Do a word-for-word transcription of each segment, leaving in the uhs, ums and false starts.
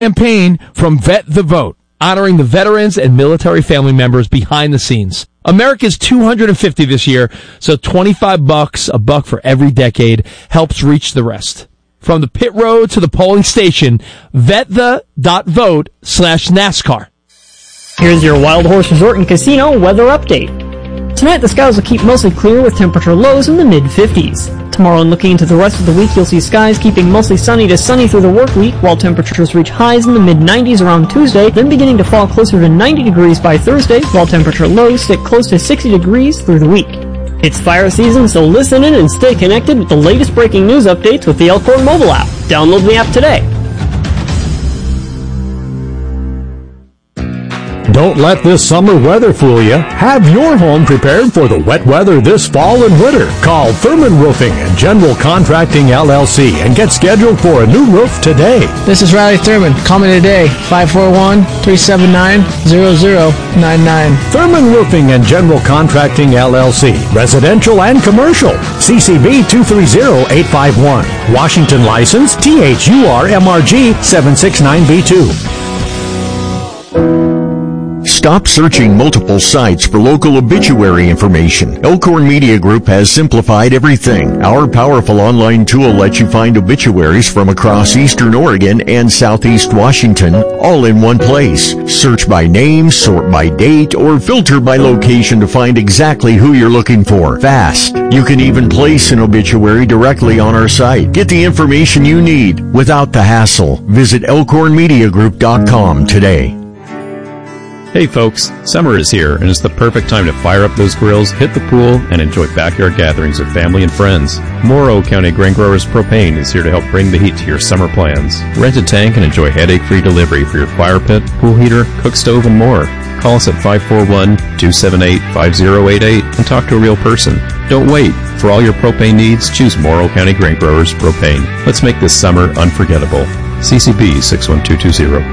Campaign from Vet the Vote, honoring the veterans and military family members behind the scenes. America's two hundred fifty this year, so twenty-five bucks, a buck for every decade, helps reach the rest. From the pit road to the polling station, vetthe.vote slash NASCAR. Here's your Wild Horse Resort and Casino weather update. Tonight, the skies will keep mostly clear with temperature lows in the mid-fifties. Tomorrow and looking into the rest of the week, you'll see skies keeping mostly sunny to sunny through the work week, while temperatures reach highs in the mid-nineties around Tuesday, then beginning to fall closer to ninety degrees by Thursday, while temperature lows sit close to sixty degrees through the week. It's fire season, so listen in and stay connected with the latest breaking news updates with the Elkhorn mobile app. Download the app today. Don't let this summer weather fool you. Have your home prepared for the wet weather this fall and winter. Call Thurman Roofing and General Contracting L L C and get scheduled for a new roof today. This is Riley Thurman. Call me today, five four one, three seven nine, zero zero nine nine. Thurman Roofing and General Contracting L L C. Residential and commercial. C C B two three zero eight five one. Washington license T H U R M R G seven six nine B two. Stop searching multiple sites for local obituary information. Elkhorn Media Group has simplified everything. Our powerful online tool lets you find obituaries from across Eastern Oregon and Southeast Washington, all in one place. Search by name, sort by date, or filter by location to find exactly who you're looking for. Fast. You can even place an obituary directly on our site. Get the information you need without the hassle. Visit elkhorn media group dot com today. Hey folks, summer is here and it's the perfect time to fire up those grills, hit the pool, and enjoy backyard gatherings with family and friends. Morrow County Grain Growers Propane is here to help bring the heat to your summer plans. Rent a tank and enjoy headache-free delivery for your fire pit, pool heater, cook stove, and more. Call us at five four one, two seven eight, five zero eight eight and talk to a real person. Don't wait. For all your propane needs, choose Morrow County Grain Growers Propane. Let's make this summer unforgettable. C C B six one two two zero.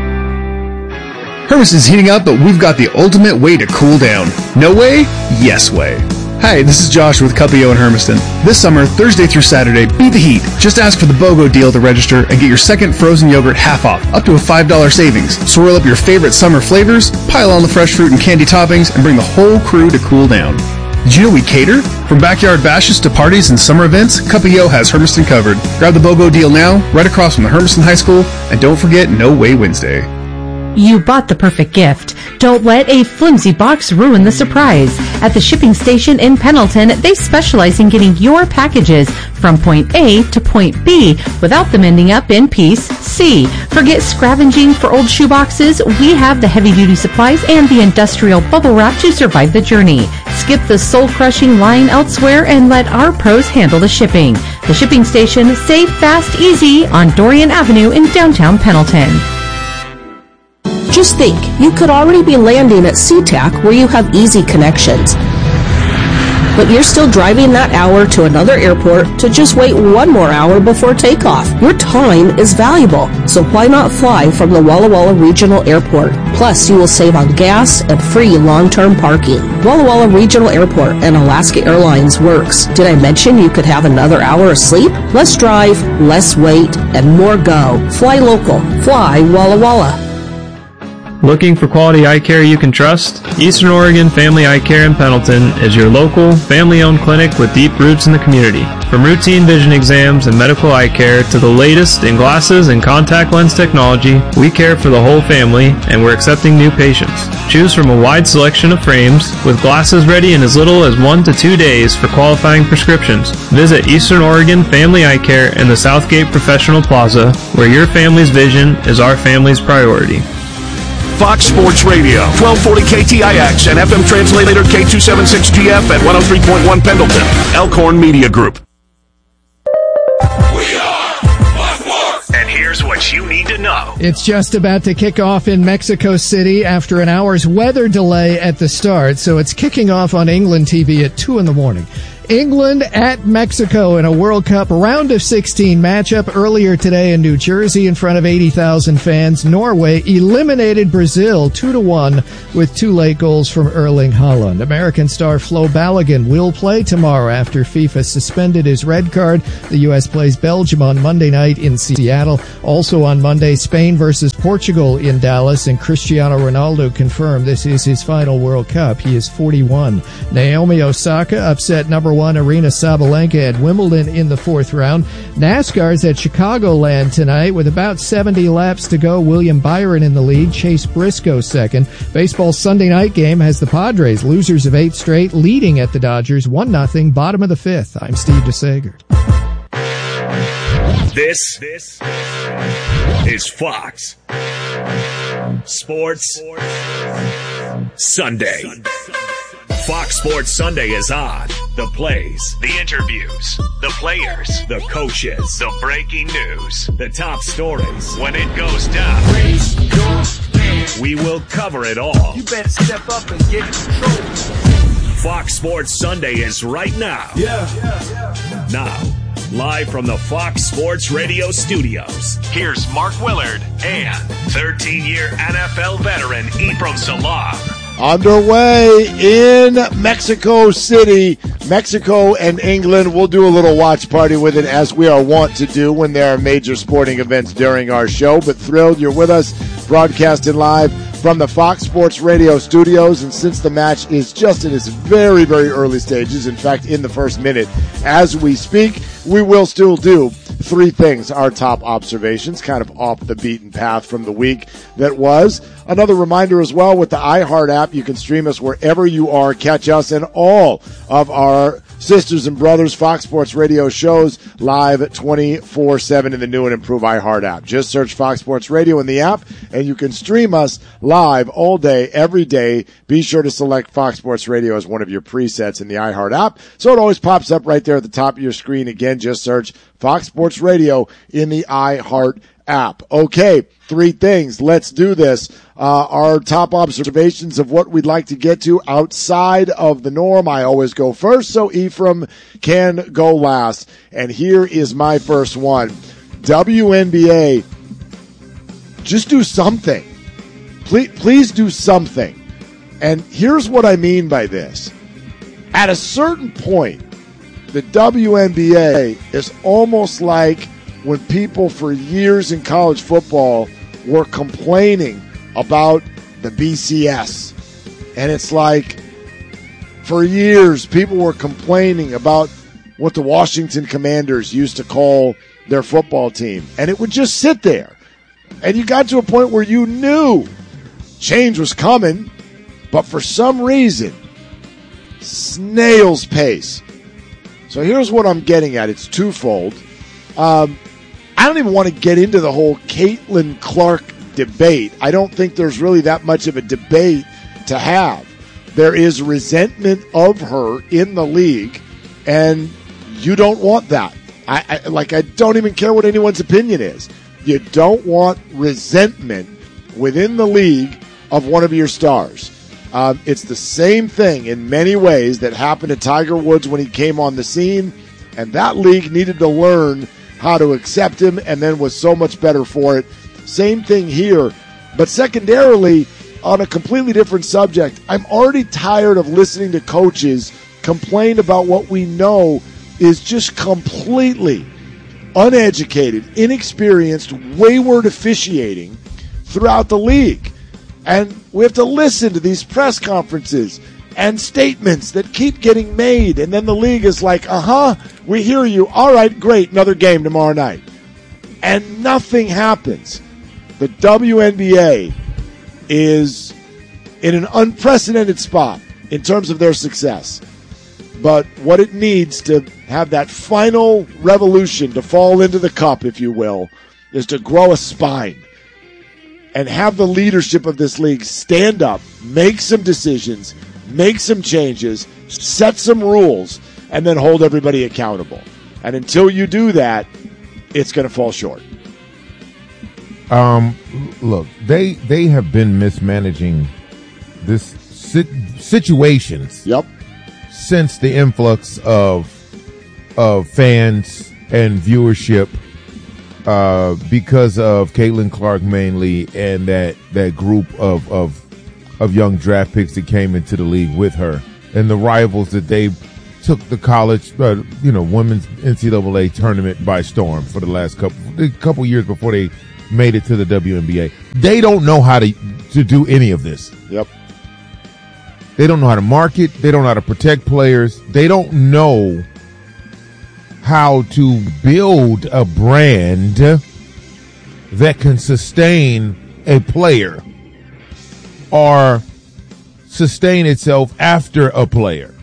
Hermiston's heating up, but we've got the ultimate way to cool down. No way? Yes way. Hi, this is Josh with Cuppio in Hermiston. This summer, Thursday through Saturday, beat the heat. Just ask for the BOGO deal to register and get your second frozen yogurt half off, up to a five dollars savings. Swirl up your favorite summer flavors, pile on the fresh fruit and candy toppings, and bring the whole crew to cool down. Did you know we cater? From backyard bashes to parties and summer events, Cuppio has Hermiston covered. Grab the BOGO deal now, right across from the Hermiston High School, and don't forget No Way Wednesday. You bought the perfect gift. Don't let a flimsy box ruin the surprise. At the shipping station in Pendleton, they specialize in getting your packages from point A to point B without them ending up in piece C. Forget scavenging for old shoeboxes. We have the heavy-duty supplies and the industrial bubble wrap to survive the journey. Skip the soul-crushing line elsewhere and let our pros handle the shipping. The shipping station, safe, fast, easy on Dorian Avenue in downtown Pendleton. Just think, you could already be landing at SeaTac where you have easy connections. But you're still driving that hour to another airport to just wait one more hour before takeoff. Your time is valuable, so why not fly from the Walla Walla Regional Airport? Plus, you will save on gas and free long-term parking. Walla Walla Regional Airport and Alaska Airlines works. Did I mention you could have another hour of sleep? Less drive, less wait, and more go. Fly local. Fly Walla Walla. Looking for quality eye care you can trust? Eastern Oregon Family Eye Care in Pendleton is your local, family-owned clinic with deep roots in the community. From routine vision exams and medical eye care to the latest in glasses and contact lens technology, we care for the whole family and we're accepting new patients. Choose from a wide selection of frames with glasses ready in as little as one to two days for qualifying prescriptions. Visit Eastern Oregon Family Eye Care in the Southgate Professional Plaza, where your family's vision is our family's priority. Fox Sports Radio, twelve forty K T I X and F M translator K two seventy-six G F at one oh three point one Pendleton. Elkhorn Media Group. We are Buckmore. And here's what you need to know. It's just about to kick off in Mexico City after an hour's weather delay at the start, so it's kicking off on England T V at two in the morning. England at Mexico in a World Cup round of sixteen matchup earlier today in New Jersey in front of eighty thousand fans. Norway eliminated Brazil two to one with two late goals from Erling Haaland. American star Flo Balogun will play tomorrow after FIFA suspended his red card. The U S plays Belgium on Monday night in Seattle. Also on Monday, Spain versus Portugal in Dallas, and Cristiano Ronaldo confirmed this is his final World Cup. He is forty-one. Naomi Osaka upset number one Arina Sabalenka at Wimbledon in the fourth round. NASCAR's at Chicagoland tonight with about seventy laps to go. William Byron in the lead, Chase Briscoe second. Baseball's Sunday night game has the Padres, losers of eight straight, leading at the Dodgers one nothing, bottom of the fifth. I'm Steve DeSager. This, this is Fox Sports Sunday. Fox Sports Sunday is on. The plays, the interviews, the players, the coaches, the breaking news, the top stories. When it goes down, we will cover it all. You better step up and get control. Fox Sports Sunday is right now. Yeah. yeah, yeah. Now, live from the Fox Sports Radio studios, here's Mark Willard and thirteen-year N F L veteran Ephraim Salaam. Underway in Mexico City, Mexico and England. We'll do a little watch party with it, as we are wont to do when there are major sporting events during our show. But thrilled you're with us, broadcasting live from the Fox Sports Radio studios. And since the match is just in its very, very early stages, in fact, in the first minute as we speak, we will still do three things. Our top observations, kind of off the beaten path from the week that was. Another reminder as well, with the iHeart app, you can stream us wherever you are. Catch us and all of our sisters and brothers Fox Sports Radio shows live twenty-four seven in the new and improved iHeart app. Just search Fox Sports Radio in the app, and you can stream us live all day, every day. Be sure to select Fox Sports Radio as one of your presets in the iHeart app, so it always pops up right there at the top of your screen. Again, just search Fox Sports Radio in the iHeart app. Okay, three things. Let's do this. Uh, our top observations of what we'd like to get to outside of the norm. I always go first, so Ephraim can go last. And here is my first one. W N B A, just do something. Please, please do something. And here's what I mean by this. At a certain point, the W N B A is almost like when people for years in college football were complaining about the B C S. And it's like, for years, people were complaining about what the Washington Commanders used to call their football team. And it would just sit there. And you got to a point where you knew change was coming, but for some reason, snail's pace. So here's what I'm getting at. It's twofold. Um, I don't even want to get into the whole Caitlin Clark debate. I don't think there's really that much of a debate to have. There is resentment of her in the league, and you don't want that. I, I like. I don't even care what anyone's opinion is. You don't want resentment within the league of one of your stars. Um, it's the same thing in many ways that happened to Tiger Woods when he came on the scene, and that league needed to learn how to accept him, and then was so much better for it. Same thing here. But secondarily, on a completely different subject, I'm already tired of listening to coaches complain about what we know is just completely uneducated, inexperienced, wayward officiating throughout the league. And we have to listen to these press conferences and statements that keep getting made. And then the league is like, uh-huh, we hear you. All right, great, another game tomorrow night. And nothing happens. The W N B A is in an unprecedented spot in terms of their success. But what it needs to have that final revolution, to fall into the cup, if you will, is to grow a spine and have the leadership of this league stand up, make some decisions, make some changes, set some rules, and then hold everybody accountable. And until you do that, it's going to fall short. Um, look, they they have been mismanaging this sit, situations. Yep. since the influx of of fans and viewership uh, because of Caitlin Clark mainly, and that that group of of of young draft picks that came into the league with her, and the rivals that they took the college, uh, you know, women's N C double A tournament by storm for the last couple a couple years before they made it to the W N B A. They don't know how to to do any of this. Yep. They don't know how to market. They don't know how to protect players. They don't know how to build a brand that can sustain a player or sustain itself after a player.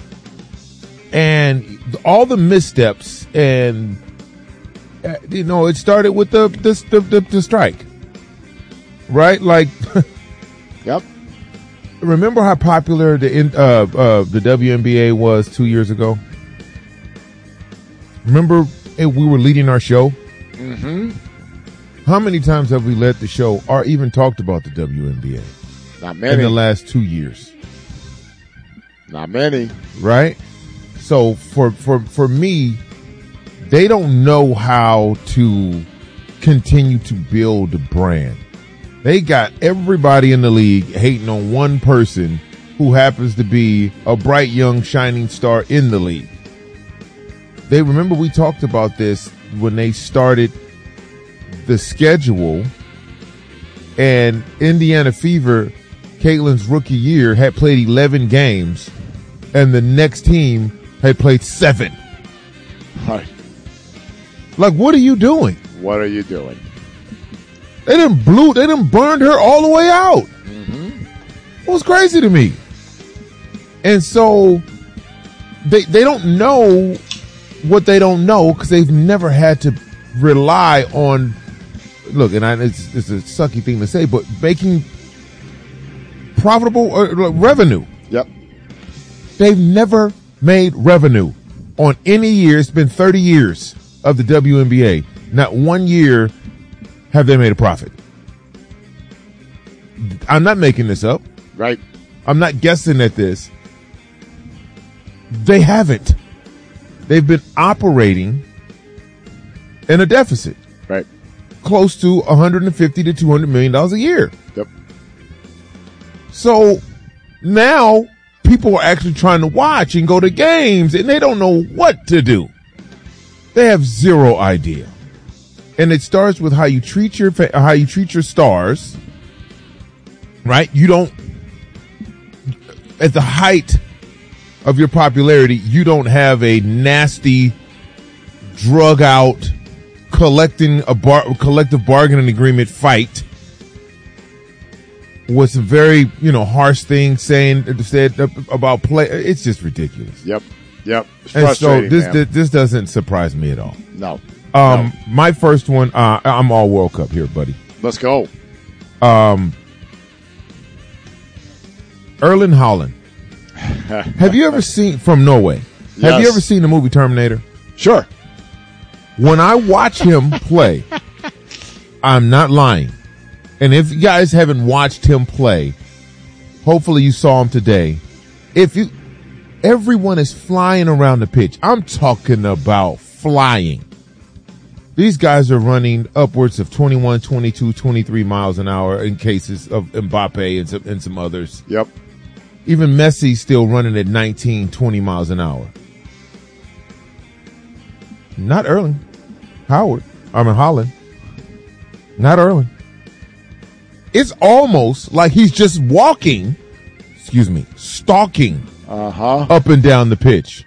And all the missteps, and uh, you know, it started with the the the, the, the strike, right? Like, yep. Remember how popular the uh, uh, the W N B A was two years ago? Remember we were leading our show? Mm-hmm. How many times have we led the show or even talked about the W N B A? Not many. In the last two years. Not many. Right? So for, for, for me, they don't know how to continue to build a brand. They got everybody in the league hating on one person who happens to be a bright, young, shining star in the league. They remember we talked about this when they started the schedule, and Indiana Fever, Caitlin's rookie year, had played eleven games, and the next team had played seven. Right. Like, what are you doing? What are you doing? They didn't blew, they didn't burned her all the way out. Mm-hmm. It was crazy to me. And so they they don't know what they don't know because they've never had to rely on, look, and I, it's, it's a sucky thing to say, but making profitable uh, revenue. Yep. They've never made revenue on any year. It's been thirty years of the W N B A. Not one year have they made a profit. I'm not making this up. Right. I'm not guessing at this. They haven't. They've been operating in a deficit. Right. Close to one hundred fifty to two hundred million dollars a year. Yep. So now people are actually trying to watch and go to games, and they don't know what to do. They have zero idea. And it starts with how you treat your how you treat your stars. Right? You don't, at the height of your popularity, you don't have a nasty, drug out, collecting a bar, collective bargaining agreement fight with some very, you know, harsh things saying said about play. It's just ridiculous. Yep. Yep. It's and so this, man. this this doesn't surprise me at all. No. Um, no. My first one, uh, I'm all World Cup here, buddy. Let's go. Um, Erling Haaland. Have you ever seen, from Norway, yes. have you ever seen the movie Terminator? Sure. When I watch him play, I'm not lying. And if you guys haven't watched him play, hopefully you saw him today. If you, everyone is flying around the pitch. I'm talking about flying. These guys are running upwards of twenty-one, twenty-two, twenty-three miles an hour in cases of Mbappe and some, and some others. Yep. Even Messi's still running at nineteen, twenty miles an hour. Not Erling Howard. I mean Haaland. Not Erling. It's almost like he's just walking, excuse me, stalking uh-huh. up and down the pitch.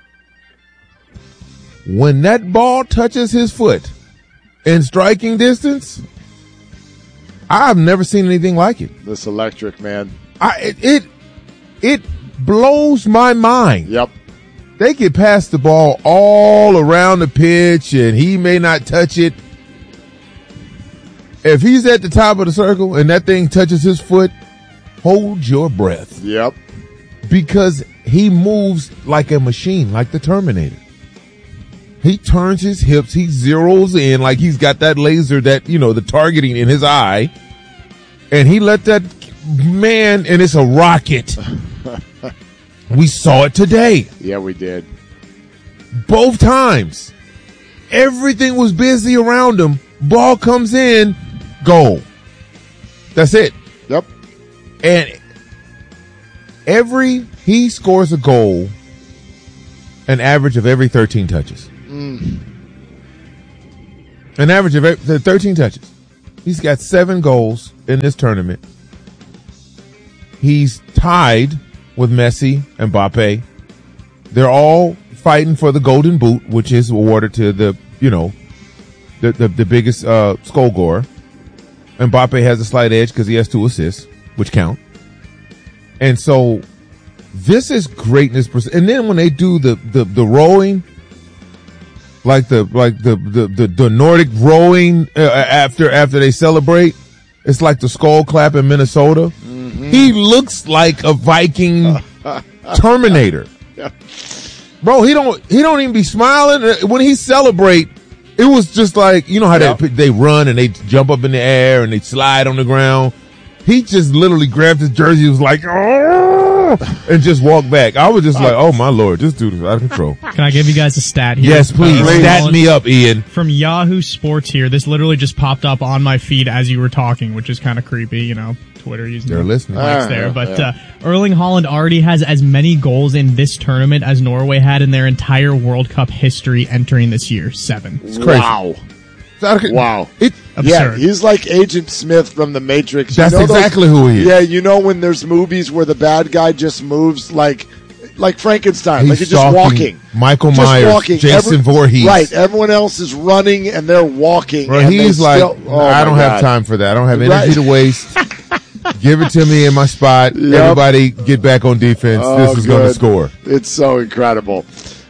When that ball touches his foot in striking distance, I've never seen anything like it. This electric, man. I it it, it blows my mind. Yep. They get past the ball all around the pitch, and he may not touch it. If he's at the top of the circle and that thing touches his foot, hold your breath. Yep. Because he moves like a machine, like the Terminator. He turns his hips, he zeroes in like he's got that laser, that, you know, the targeting in his eye, and he let that man, and it's a rocket, We saw it today. Yeah, we did. Both times. Everything was busy around him. Ball comes in, goal. That's it. Yep. And every, he scores a goal, an average of every thirteen touches. Mm. An average of every, thirteen touches. He's got seven goals in this tournament. He's tied with Messi and Mbappe. They're all fighting for the Golden Boot, which is awarded to the, you know, the the, the biggest uh, goal scorer. Mbappe has a slight edge because he has two assists, which count. And so this is greatness. And then when they do the, the, the rowing, like the like the the, the, the Nordic rowing uh, after after they celebrate, it's like the skull clap in Minnesota. Mm-hmm. He looks like a Viking Terminator. Yeah. Bro, he don't he don't even be smiling when he celebrate. It was just like, you know how yep. they they run and they jump up in the air and they slide on the ground. He just literally grabbed his jersey, was like, oh, and just walked back. I was just like, oh my Lord, this dude is out of control. Can I give you guys a stat here? Yes, please. Uh, Stat me up, Ian. From Yahoo Sports here. This literally just popped up on my feed as you were talking, which is kind of creepy, you know. Twitter using They're listening. Likes ah, there, yeah, but yeah. Uh, Erling Haaland already has as many goals in this tournament as Norway had in their entire World Cup history entering this year. Seven. It's crazy. Wow. Wow. It, Absurd. Yeah, he's like Agent Smith from The Matrix. That's you know exactly those, who he is. Yeah, you know when there's movies where the bad guy just moves like like Frankenstein, he's like he's just walking. Michael just Myers, walking. Jason Every, Voorhees. Right, everyone else is running and they're walking. Bro, and he's they like, still, oh I don't my have God. time for that. I don't have energy Right. to waste. Give it to me in my spot. Yep. Everybody get back on defense. Oh, this is going to good. score. It's so incredible.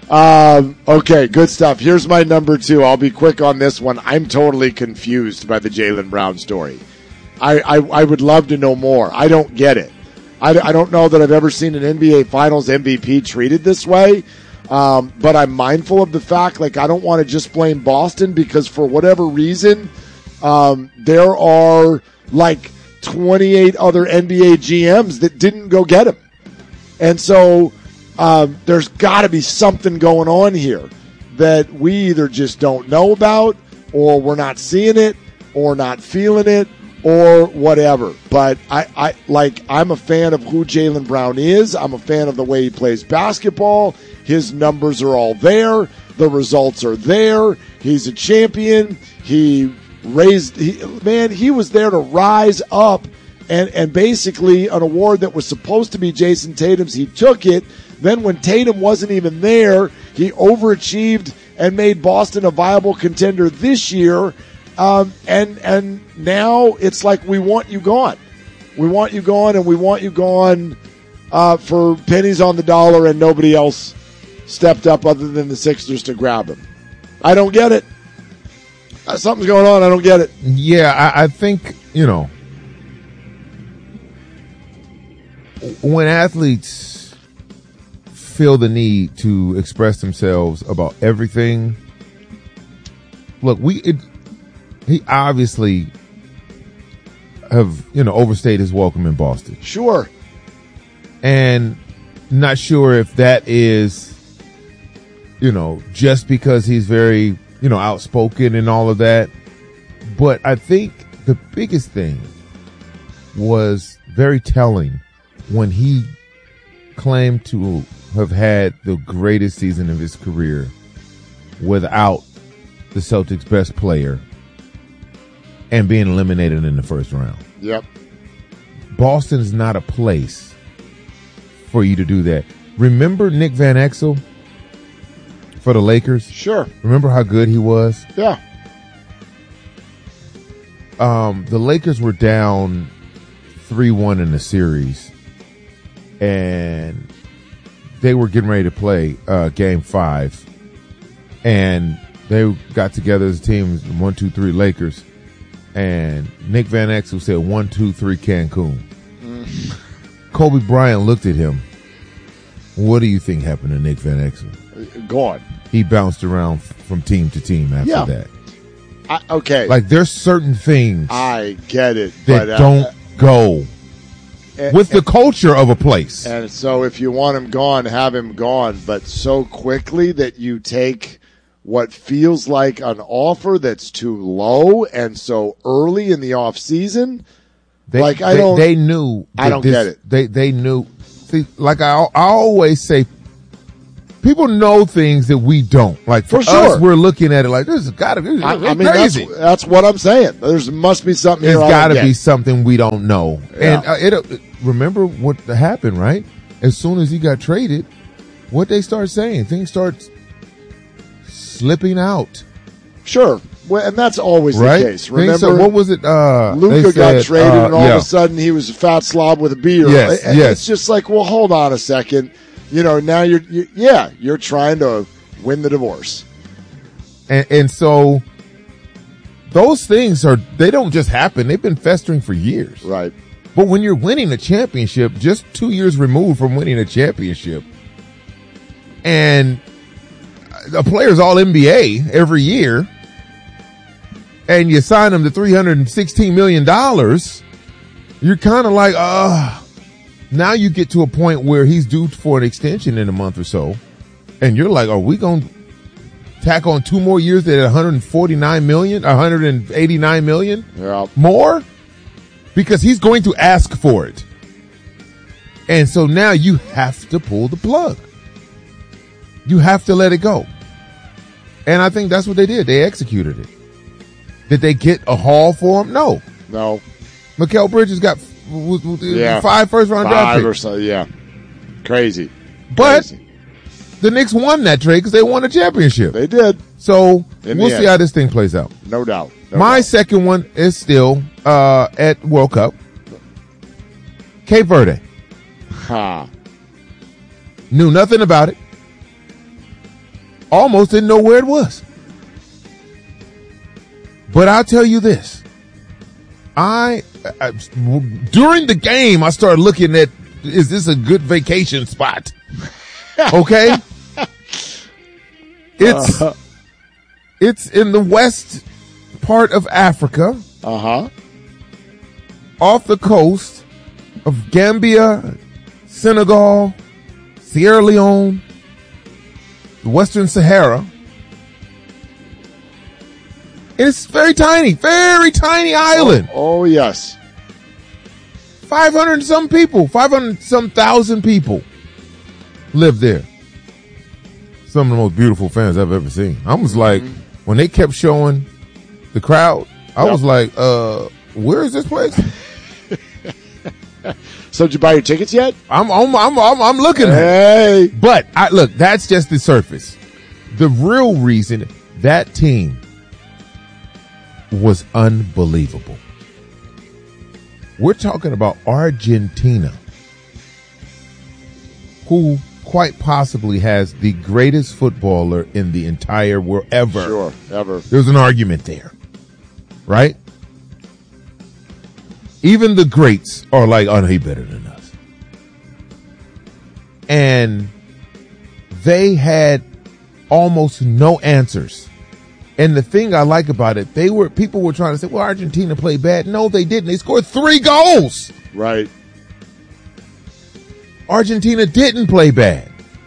Um, okay, good stuff. Here's my number two. I'll be quick on this one. I'm totally confused by the Jaylen Brown story. I, I, I would love to know more. I don't get it. I, I don't know that I've ever seen an N B A Finals M V P treated this way. Um, but I'm mindful of the fact, like, I don't want to just blame Boston because for whatever reason, um, there are like twenty-eight other N B A G Ms that didn't go get him. And so um, there's got to be something going on here that we either just don't know about or we're not seeing it or not feeling it or whatever. But I, I like I'm a fan of who Jaylen Brown is. I'm a fan of the way he plays basketball. His numbers are all there. The results are there. He's a champion. He raised, he, man, he was there to rise up and, and basically an award that was supposed to be Jason Tatum's. He took it. Then when Tatum wasn't even there, he overachieved and made Boston a viable contender this year. Um, and, and now it's like, we want you gone. We want you gone and we want you gone uh, for pennies on the dollar, and nobody else stepped up other than the Sixers to grab him. I don't get it. Uh, something's going on. I don't get it. Yeah, I, I think, you know, when athletes feel the need to express themselves about everything, look, we it, he obviously have, you know, overstayed his welcome in Boston. Sure. And not sure if that is, you know, just because he's very, you know, outspoken and all of that. But I think the biggest thing was very telling when he claimed to have had the greatest season of his career without the Celtics' best player and being eliminated in the first round. Yep. Boston is not a place for you to do that. Remember Nick Van Exel for the Lakers? Sure. Remember how good he was? Yeah. Um, the Lakers were down three one in the series, and they were getting ready to play uh, game five, and they got together as a team, one, two, three Lakers, and Nick Van Exel said one, two, three Cancun. Mm. Kobe Bryant looked at him. What do you think happened to Nick Van Exel? Gone. He bounced around f- from team to team after yeah. that. I, okay. Like, there's certain things I get it, that but, uh, don't go. and, with the and, culture of a place. And so if you want him gone, have him gone, but so quickly that you take what feels like an offer that's too low and so early in the off season. They, like I they, don't, they knew. I don't this, get it. They they knew. See, like I I always say, people know things that we don't. Like for, For sure. us, we're looking at it like this has got to be I, I mean, crazy. That's, that's what I'm saying. There's must be something. There's got to be something we don't know. Yeah. And uh, it, uh, remember what happened, right? As soon as he got traded, what they start saying, things start slipping out. Sure. Well, and that's always right? the case. Things Remember, are, what was it? Uh, Luka got said, traded, uh, and all yeah. of a sudden he was a fat slob with a beard. Yes, It- yes. It's just like, well, hold on a second. You know, now you're, you, yeah, you're trying to win the divorce. And, and so those things are, they don't just happen. They've been festering for years. Right. But when you're winning a championship, just two years removed from winning a championship, and a player's all N B A every year, and you sign him to three hundred sixteen million dollars, you're kind of like, uh, now you get to a point where he's due for an extension in a month or so. And you're like, are we going to tack on two more years at one hundred forty-nine million, one hundred eighty-nine million Yeah. more? Because he's going to ask for it. And so now you have to pull the plug. You have to let it go. And I think that's what they did. They executed it. Did they get a haul for him? No. No. Mikal Bridges got was, was, Yeah. five first round draft Five picks. or so, yeah. Crazy. But Crazy. the Knicks won that trade because they won a championship. They did. So In we'll the see end. how this thing plays out. No doubt. No My doubt. second one is still uh, at World Cup. Cape Verde. Ha. Knew nothing about it. Almost didn't know where it was. But I'll tell you this. I, I during the game, I started looking at, is this a good vacation spot? Okay. It's, Uh-huh. it's in the west part of Africa. Uh-huh. Off the coast of Gambia, Senegal, Sierra Leone, the Western Sahara. And it's very tiny, very tiny island. Oh, oh yes. five hundred and some people, five hundred some thousand people live there. Some of the most beautiful fans I've ever seen. I was like, Mm-hmm. when they kept showing the crowd, I Yep. was like, uh, where is this place? So did you buy your tickets yet? I'm I'm I'm I'm, I'm looking at Hey. it. But I look, that's just the surface. The real reason that team was unbelievable. We're talking about Argentina, who quite possibly has the greatest footballer in the entire world ever. Sure, ever. There's an argument there, right? Even the greats are like, oh, no, he better than us. And they had almost no answers. And the thing I like about it, they were people were trying to say, well, Argentina played bad. No, they didn't. They scored three goals. Right. Argentina didn't play bad.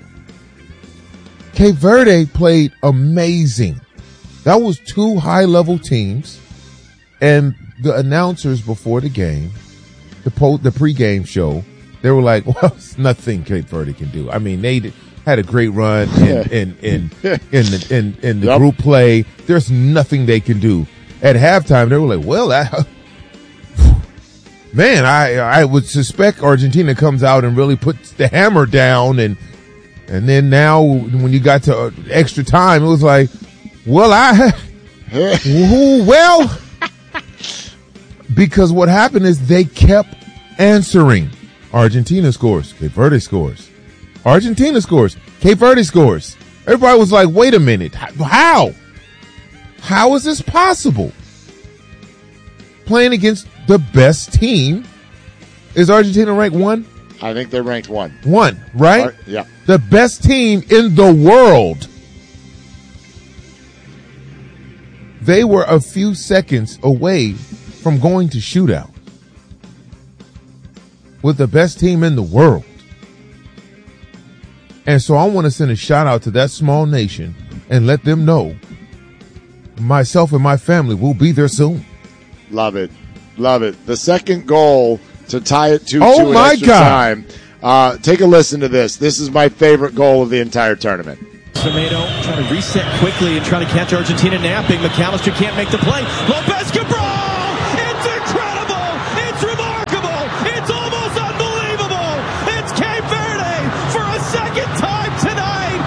Cape Verde played amazing. That was two high-level teams, and the announcers before the game, the po- the pregame show, they were like, "Well, it's nothing Cape Verde can do." I mean, they did, had a great run in in in in the, in, in the Yep. group play. There's nothing they can do. At halftime, they were like, "Well, that." Man, I I would suspect Argentina comes out and really puts the hammer down, and and then now when you got to extra time, it was like, well, I well, because what happened is they kept answering. Argentina scores, Cape Verde scores. Argentina scores, Cape Verde scores. Everybody was like, wait a minute, how? How is this possible? Playing against the best team. Is Argentina ranked one? I think they're ranked one. One, right? Ar- yeah. The best team in the world. They were a few seconds away from going to shootout. with the best team in the world. And so I want to send a shout out to that small nation and let them know myself and my family will be there soon. Love it. Love it. The second goal to tie it two oh two my in extra God. time. Uh, take a listen to this. This is my favorite goal of the entire tournament. Semedo trying to reset quickly and trying to catch Argentina napping. McAllister can't make the play. Lopez Cabral! It's incredible! It's remarkable! It's almost unbelievable! It's Cape Verde for a second time tonight,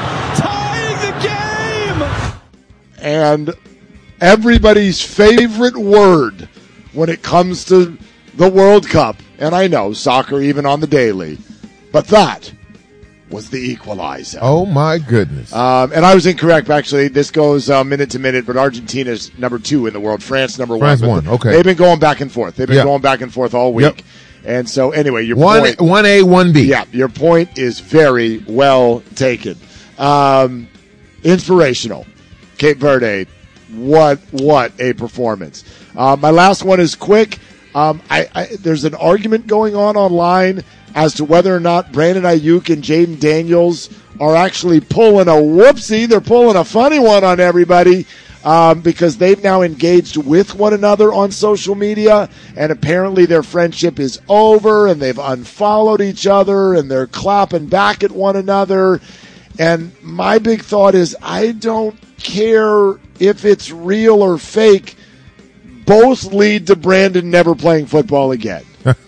tying the game! And everybody's favorite word when it comes to the World Cup, and I know soccer even on the daily, but that was the equalizer. Oh, my goodness. Um, and I was incorrect, actually. This goes uh, minute to minute, but Argentina's number two in the world. France number France one. one, okay. They've been going back and forth. They've been Yep. going back and forth all week. Yep. And so, anyway, your One, point. one A, one B. Yeah, your point is very well taken. Um, inspirational. Cape Verde, what what a performance. Uh, my last one is quick. Um, I, I, there's an argument going on online as to whether or not Brandon Ayuk and Jaden Daniels are actually pulling a whoopsie. They're pulling a funny one on everybody um, because they've now engaged with one another on social media, and apparently their friendship is over, and they've unfollowed each other, and they're clapping back at one another. And my big thought is, I don't care if it's real or fake. Both lead to Brandon never playing football again.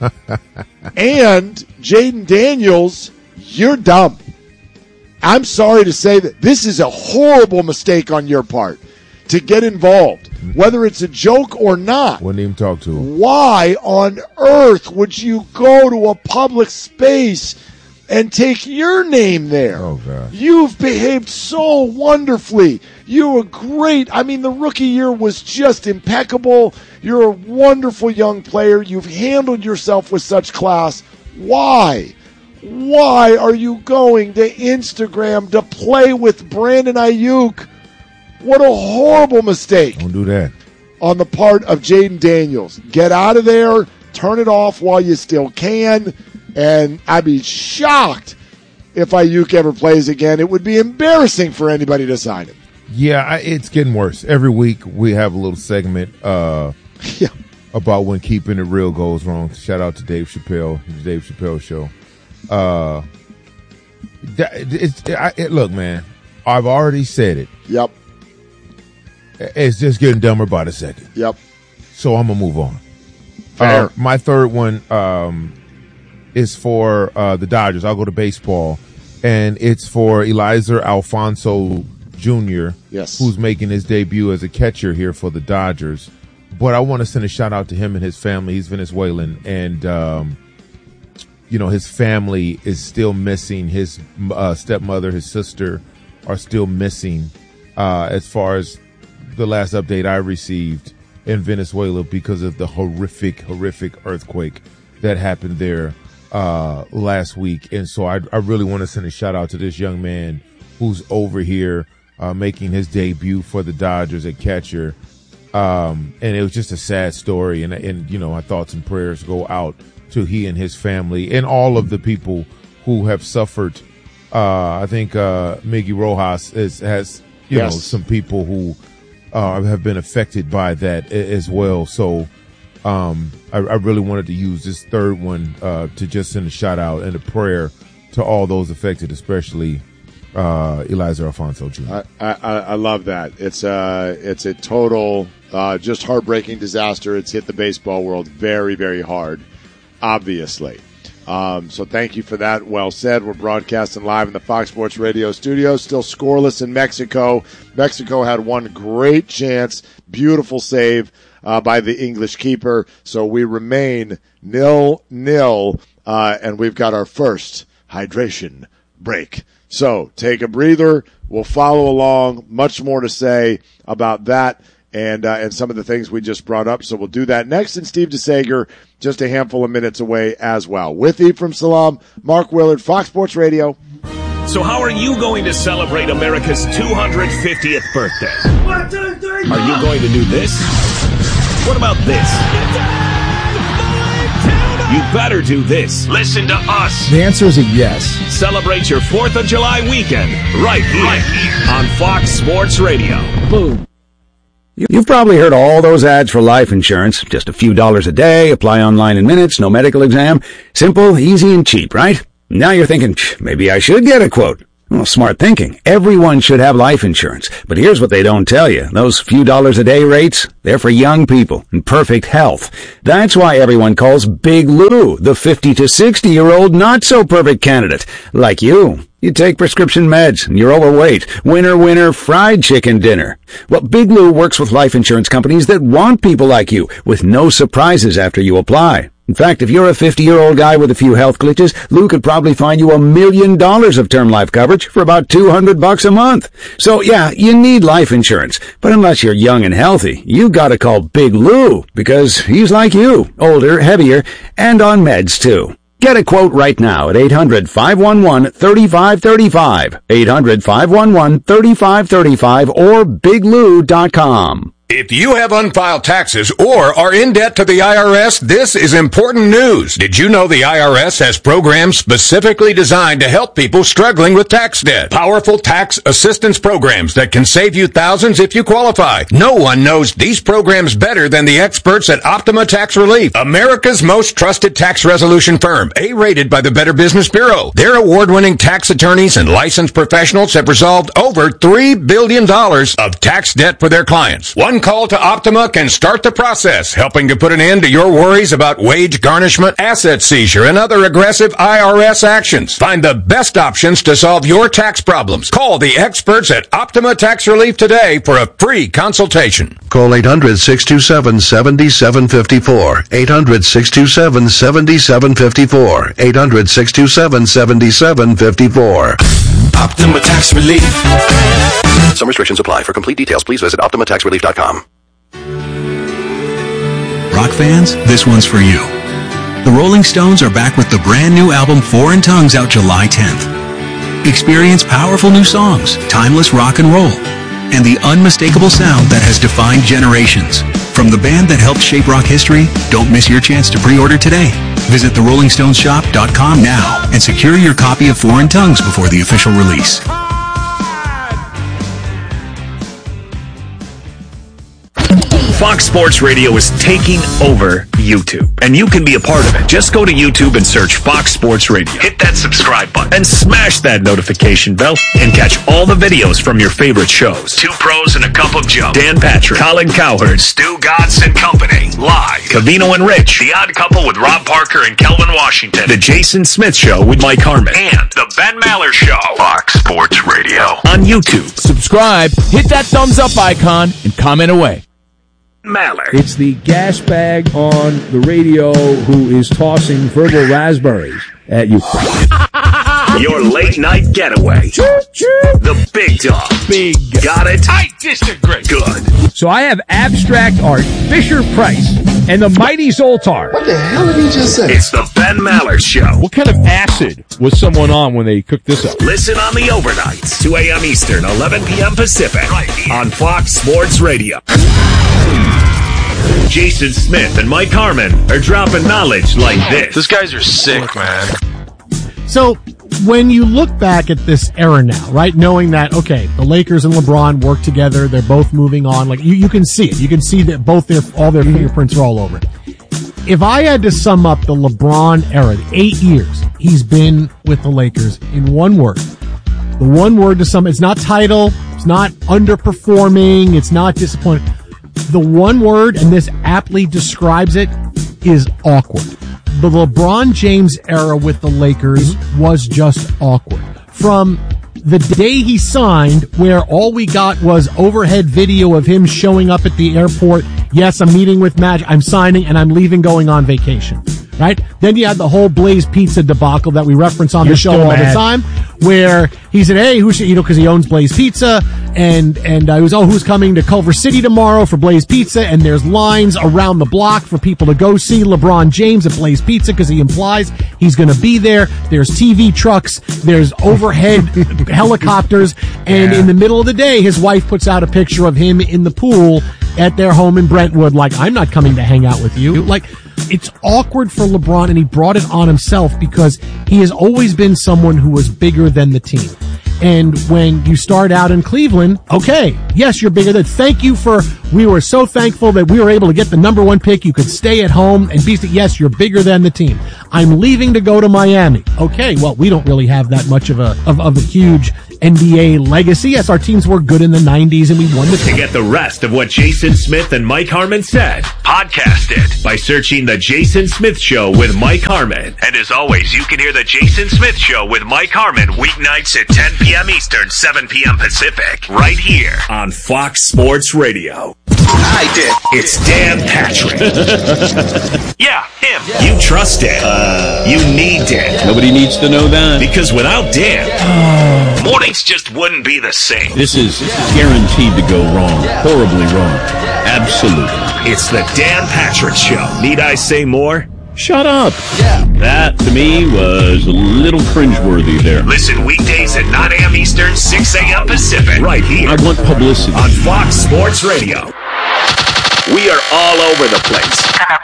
And Jaden Daniels, you're dumb. I'm sorry to say that this is a horrible mistake on your part to get involved, whether it's a joke or not. Wouldn't even talk to him. Why on earth would you go to a public space and take your name there? Oh, God. You've behaved so wonderfully. You were great. I mean, the rookie year was just impeccable. You're a wonderful young player. You've handled yourself with such class. Why? Why are you going to Instagram to play with Brandon Ayuk? What a horrible mistake. Don't do that. On the part of Jaden Daniels. Get out of there. Turn it off while you still can. And I'd be shocked if Ayuk ever plays again. It would be embarrassing for anybody to sign him. Yeah, I, it's getting worse. Every week we have a little segment uh, yeah. about when keeping it real goes wrong. Shout out to Dave Chappelle, the Dave Chappelle Show. Uh, that, it's, I, it, look, man, I've already said it. Yep. It's just getting dumber by the second. Yep. So I'm going to move on. Fair. Uh, my third one um, is for uh, the Dodgers. I'll go to baseball. And it's for Eliezer Alfonso Junior, yes, who's making his debut as a catcher here for the Dodgers. But I want to send a shout out to him and his family. He's Venezuelan, and um, you know, his family is still missing. His uh, stepmother, his sister are still missing. Uh, as far as the last update I received in Venezuela, because of the horrific, horrific earthquake that happened there uh, last week. And so I, I really want to send a shout out to this young man who's over here uh, making his debut for the Dodgers at catcher. Um, and it was just a sad story. And, and, you know, our thoughts and prayers go out to he and his family and all of the people who have suffered. Uh, I think uh, Miggy Rojas is, has, you yes. know, some people who uh, have been affected by that as well. So um, I, I really wanted to use this third one uh, to just send a shout out and a prayer to all those affected, especially uh, Eliezer Alfonso Junior I, I, I love that. It's a, it's a total, uh, just heartbreaking disaster. It's hit the baseball world very, very hard, obviously. Um, so thank you for that. Well said. We're broadcasting live in the Fox Sports Radio studios. Still scoreless in Mexico. Mexico had one great chance. Beautiful save uh, by the English keeper. So we remain nil nil, uh, and we've got our first hydration break. So take a breather. We'll follow along. Much more to say about that and uh, and some of the things we just brought up. So we'll do that next. And Steve DeSager, just a handful of minutes away as well. With Ephraim Salam, Mark Willard, Fox Sports Radio. So how are you going to celebrate America's two hundred fiftieth birthday? One, two, three, Are you going to do this? What about this? You better do this. Listen to us. The answer is a yes. Celebrate your fourth of July weekend right here, right here. on Fox Sports Radio. Boom. You've probably heard all those ads for life insurance. Just a few dollars a day, apply online in minutes, no medical exam. Simple, easy, and cheap, right? Now you're thinking, maybe I should get a quote. Well, smart thinking. Everyone should have life insurance. But here's what they don't tell you. Those few dollars a day rates, they're for young people in perfect health. That's why everyone calls Big Lou the fifty to sixty year old not so perfect candidate. Like you. You take prescription meds and you're overweight. Winner, winner, fried chicken dinner. Well, Big Lou works with life insurance companies that want people like you with no surprises after you apply. In fact, if you're a fifty-year-old guy with a few health glitches, Lou could probably find you a million dollars of term life coverage for about two hundred bucks a month. So yeah, you need life insurance. But unless you're young and healthy, you gotta call Big Lou because he's like you, older, heavier, and on meds too. Get a quote right now at eight hundred, five one one, three five three five, eight hundred, five one one, three five three five, or big lou dot com. If you have unfiled taxes or are in debt to the I R S, this is important news. Did you know the I R S has programs specifically designed to help people struggling with tax debt? Powerful tax assistance programs that can save you thousands if you qualify. No one knows these programs better than the experts at Optima Tax Relief, America's most trusted tax resolution firm, A-rated by the Better Business Bureau. Their award-winning tax attorneys and licensed professionals have resolved over three billion dollars of tax debt for their clients. One call to Optima can start the process, helping to put an end to your worries about wage garnishment, asset seizure, and other aggressive I R S actions. Find the best options to solve your tax problems. Call the experts at Optima Tax Relief today for a free consultation. Call eight hundred, six two seven, seven seven five four, eight hundred, six two seven, seven seven five four, eight hundred, six two seven, seven seven five four. Optima Tax Relief. Some restrictions apply. For complete details, please visit optima tax relief dot com. Rock fans, this one's for you. The Rolling Stones are back with the brand new album Foreign Tongues out July tenth. Experience powerful new songs, timeless rock and roll, and the unmistakable sound that has defined generations. From the band that helped shape rock history, don't miss your chance to pre-order today. Visit the rolling stones shop dot com now and secure your copy of Foreign Tongues before the official release. Fox Sports Radio is taking over YouTube, and you can be a part of it. Just go to YouTube and search Fox Sports Radio. Hit that subscribe button and smash that notification bell and catch all the videos from your favorite shows. Two Pros and a Cup of Joe. Dan Patrick, Colin Cowherd, Stu Godson Company, Live, Cavino and Rich, The Odd Couple with Rob Parker and Kelvin Washington, The Jason Smith Show with Mike Harmon, and The Ben Maller Show. Fox Sports Radio on YouTube. Subscribe, hit that thumbs up icon, and comment away. Maller. It's the gas bag on the radio who is tossing verbal raspberries at you. Your late night getaway. The big dog. Big. Got it? I disagree. Good. So I have abstract art, Fisher Price, and the mighty Zoltar. What the hell did he just say? It's the Ben Maller Show. What kind of acid was someone on when they cooked this up? Listen on the overnights, two a.m. Eastern, eleven p.m. Pacific, right here on Fox Sports Radio. Jason Smith and Mike Harmon are dropping knowledge like this. These guys are sick, man. So, when you look back at this era now, right, knowing that, okay, the Lakers and LeBron work together, they're both moving on, like, you, you can see it. You can see that both their, all their fingerprints are all over it. If I had to sum up the LeBron era, the eight years he's been with the Lakers in one word, the one word to sum, it's not title, it's not underperforming, it's not disappointing. The one word, and this aptly describes it, is awkward. The LeBron James era with the Lakers was just awkward. From the day he signed, where all we got was overhead video of him showing up at the airport, yes, I'm meeting with Magic, I'm signing, and I'm leaving going on vacation. Right? Then you had the whole Blaze Pizza debacle that we reference on You're the show all mad. the time, where he said, hey, who should, you know, cause he owns Blaze Pizza, and, and uh, he was, oh, who's coming to Culver City tomorrow for Blaze Pizza, and there's lines around the block for people to go see LeBron James at Blaze Pizza, cause he implies he's gonna be there. There's T V trucks, there's overhead helicopters, and yeah. in the middle of the day, his wife puts out a picture of him in the pool at their home in Brentwood, like, I'm not coming to hang out with you. Like, it's awkward for LeBron, and he brought it on himself because he has always been someone who was bigger than the team. And when you start out in Cleveland, okay, yes, you're bigger than, thank you for, we were so thankful that we were able to get the number one pick. You could stay at home and be, yes, you're bigger than the team. I'm leaving to go to Miami. Okay, well, we don't really have that much of a, of, of a huge N B A legacy. Yes, our teams were good in the nineties and we won the To get the rest of what Jason Smith and Mike Harmon said, podcast it by searching The Jason Smith Show with Mike Harmon. And as always, you can hear The Jason Smith Show with Mike Harmon weeknights at ten p.m. Eastern, seven p.m. Pacific, right here on Fox Sports Radio. I did. It's Dan Patrick. Yeah, him. You trust Dan. Uh, you need Dan. Nobody needs to know that. Because without Dan, mornings just wouldn't be the same. This is guaranteed to go wrong. Horribly wrong. Absolutely. It's the Dan Patrick Show. Need I say more? Shut up. That, to me, was a little cringeworthy there. Listen weekdays at nine a.m. Eastern, six a.m. Pacific, right here. I want publicity. On Fox Sports Radio. We are all over the place.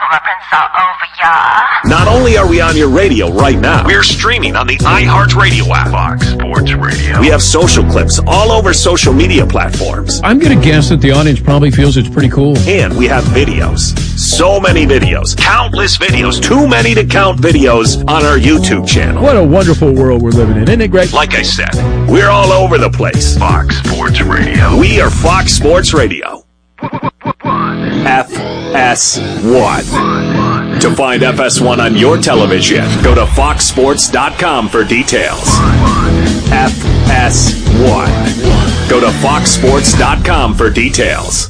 Not only are we on your radio right now, we're streaming on the iHeartRadio app. Fox Sports Radio. We have social clips all over social media platforms. I'm going to guess that the audience probably feels it's pretty cool. And we have videos. So many videos. Countless videos. Too many to count videos on our YouTube channel. What a wonderful world we're living in. Isn't it great? Like I said, we're all over the place. Fox Sports Radio. We are Fox Sports Radio. F S one. To find F S one on your television, go to fox sports dot com for details. F S one. Go to fox sports dot com for details.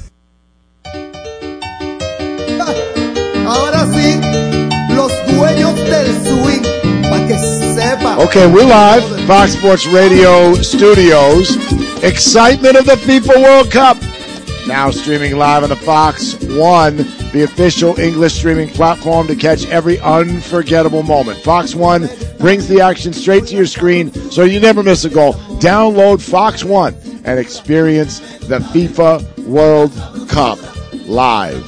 Ahora sí, los dueños del swing, pa' que sepa. Okay, we're live, Fox Sports Radio studios. Excitement of the FIFA World Cup. Now streaming live on the Fox One, the official English streaming platform to catch every unforgettable moment. Fox One brings the action straight to your screen so you never miss a goal. Download Fox One and experience the FIFA World Cup live.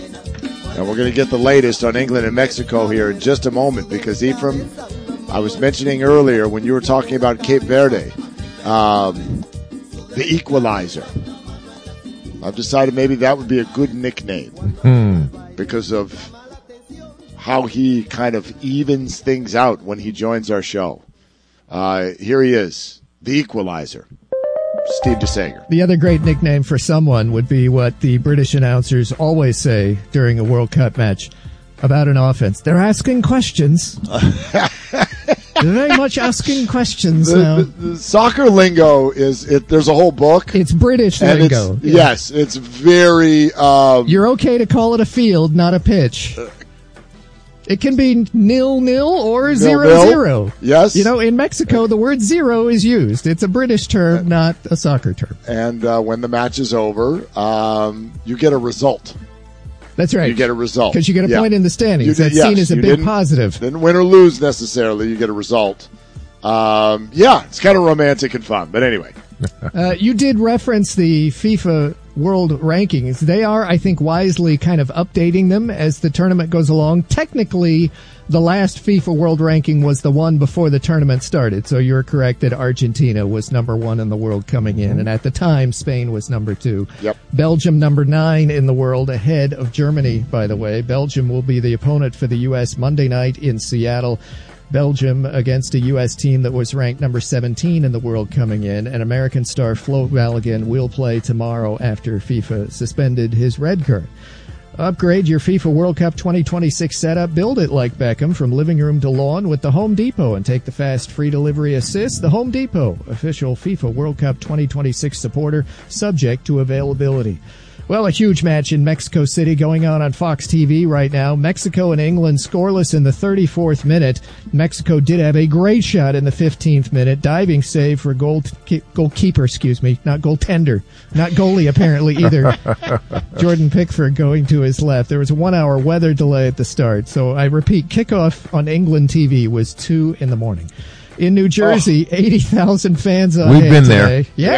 And we're going to get the latest on England and Mexico here in just a moment because, Ephraim, I was mentioning earlier when you were talking about Cape Verde, um, the equalizer. I've decided maybe that would be a good nickname Hmm. because of how he kind of evens things out when he joins our show. Uh, here he is, the equalizer, Steve DeSager. The other great nickname for someone would be what the British announcers always say during a World Cup match about an offense. They're asking questions. They're very much asking questions the, now. The, the soccer lingo is, it, there's a whole book. It's British and lingo. It's, Yeah. Yes, it's very... Um, You're okay to call it a field, not a pitch. It can be nil-nil or zero-zero. Yes. You know, in Mexico, the word zero is used. It's a British term, not a soccer term. And uh, when the match is over, um, you get a result. That's right. You get a result. Because you get a Yeah. point in the standings. You did- That's yes, seen as a you big didn't- positive. Didn't win or lose necessarily. You get a result. Um, yeah, it's kind of romantic and fun. But anyway. Uh, you did reference the FIFA World Rankings. They are, I think, wisely kind of updating them as the tournament goes along. Technically, the last FIFA World Ranking was the one before the tournament started. So you're correct that Argentina was number one in the world coming in. And at the time, Spain was number two. Yep. Belgium number nine in the world, ahead of Germany, by the way. Belgium will be the opponent for the U S Monday night in Seattle. Belgium against a U S team that was ranked number seventeen in the world coming in. And American star Flo Balogun will play tomorrow after FIFA suspended his red card. Upgrade your FIFA World Cup twenty twenty-six setup. Build it like Beckham from living room to lawn with the Home Depot and take the fast free delivery assist. The Home Depot, official FIFA World Cup twenty twenty-six supporter, subject to availability. Well, a huge match in Mexico City going on on Fox T V right now. Mexico and England scoreless in the thirty-fourth minute. Mexico did have a great shot in the fifteenth minute. Diving save for goal goalkeeper, excuse me, not goaltender, not goalie apparently either. Jordan Pickford going to his left. There was a one-hour weather delay at the start. So I repeat, kickoff on England T V was two in the morning. In New Jersey, oh. eighty thousand fans on We've hand been today. there. Yes. Yeah,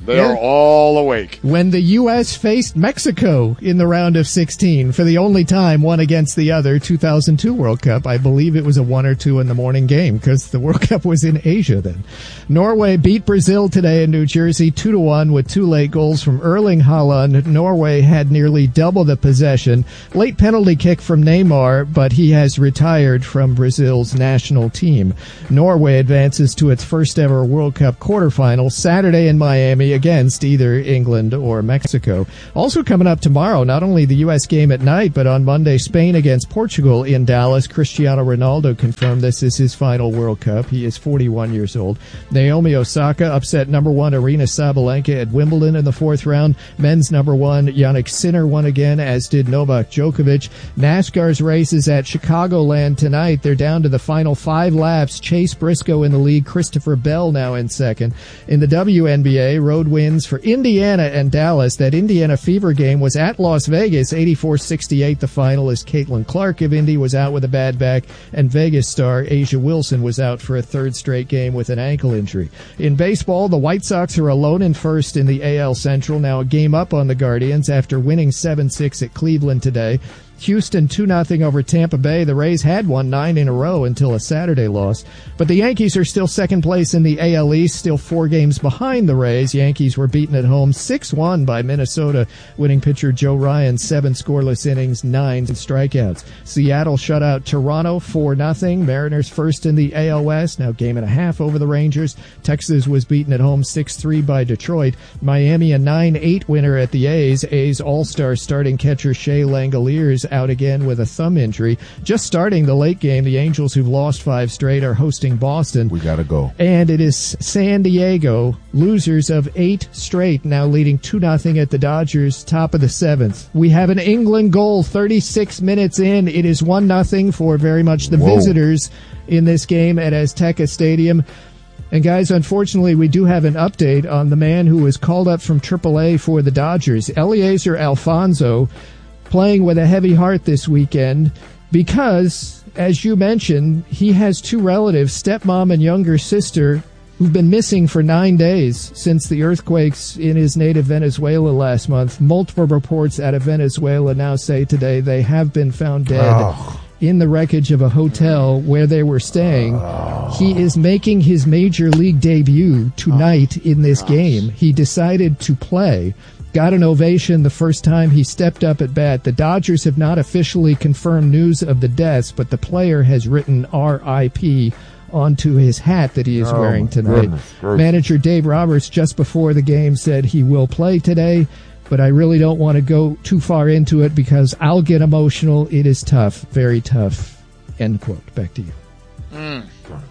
They Yeah. are all awake. When the U S faced Mexico in the round of sixteen for the only time one against the other, two thousand two World Cup. I believe it was a one or two in the morning game because the World Cup was in Asia then. Norway beat Brazil today in New Jersey two to one with two late goals from Erling Haaland. Norway had nearly double the possession. Late penalty kick from Neymar, but he has retired from Brazil's national team. Norway advances to its first ever World Cup quarterfinal Saturday in Miami against either England or Mexico. Also coming up tomorrow, not only the U S game at night, but on Monday, Spain against Portugal in Dallas. Cristiano Ronaldo confirmed this is his final World Cup. He is forty-one years old. Naomi Osaka upset number one Aryna Sabalenka at Wimbledon in the fourth round. Men's number one Jannik Sinner won again, as did Novak Djokovic. NASCAR's races at Chicagoland tonight. They're down to the final five laps. Chase Briscoe in the lead. Christopher Bell now in second. In the W N B A, road wins for Indiana and Dallas. That Indiana Fever game was at Las Vegas, eighty-four sixty-eight the final, as Caitlin Clark of Indy was out with a bad back, and Vegas star Asia Wilson was out for a third straight game with an ankle injury. In baseball, the White Sox are alone in first in the A L Central, now a game up on the Guardians after winning seven six at Cleveland today. Houston two nothing over Tampa Bay. The Rays had won nine in a row until a Saturday loss. But the Yankees are still second place in the A L East, still four games behind the Rays. Yankees were beaten at home six one by Minnesota, winning pitcher Joe Ryan seven scoreless innings, nine strikeouts. Seattle shut out Toronto four nothing. Mariners first in the A L West, now game and a half over the Rangers. Texas was beaten at home six three by Detroit. Miami a nine eight winner at the A's. A's All-Star starting catcher Shea Langoliers out again with a thumb injury. Just starting the late game, the Angels, who've lost five straight, are hosting Boston. We gotta go. And it is San Diego, losers of eight straight, now leading two nothing at the Dodgers, top of the seventh. We have an England goal thirty-six minutes in. It is one nothing for very much the Whoa. visitors in this game at Azteca Stadium. And guys, unfortunately, we do have an update on the man who was called up from triple A for the Dodgers, Eliezer Alfonso, playing with a heavy heart this weekend because, as you mentioned, he has two relatives, stepmom and younger sister, who've been missing for nine days since the earthquakes in his native Venezuela last month. Multiple reports out of Venezuela now say today they have been found dead oh. in the wreckage of a hotel where they were staying. Oh. He is making his major league debut tonight oh. in this Gosh. game. He decided to play. Got an ovation the first time he stepped up at bat. The Dodgers have not officially confirmed news of the deaths, but the player has written R I P onto his hat that he is oh, wearing tonight. Manager Dave Roberts, just before the game, said he will play today, but I really don't want to go too far into it because I'll get emotional. It is tough, very tough. End quote. Back to you. Mm.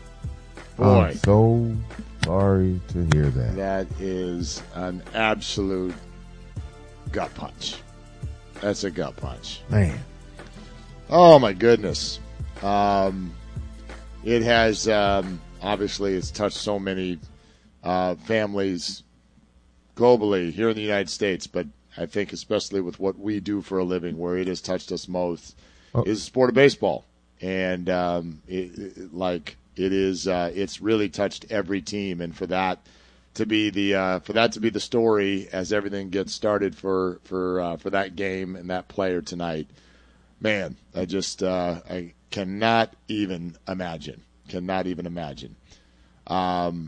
Boy. I'm so sorry to hear that. That is an absolute gut punch. That's a gut punch. Man. Oh, my goodness. Um, it has, um, obviously, it's touched so many uh, families globally here in the United States, but I think especially with what we do for a living, where it has touched us most, oh. is the sport of baseball. And um, it, it, like it is, uh, it's really touched every team, and for that to be the uh, for that to be the story as everything gets started for for uh, for that game and that player tonight, man, I just uh, I cannot even imagine, cannot even imagine. Um,